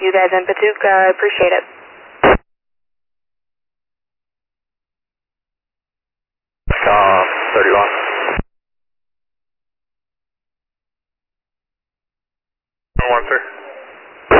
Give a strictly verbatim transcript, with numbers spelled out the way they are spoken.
You guys in Paducah, I appreciate it. Uh, thirty-one. One, sir.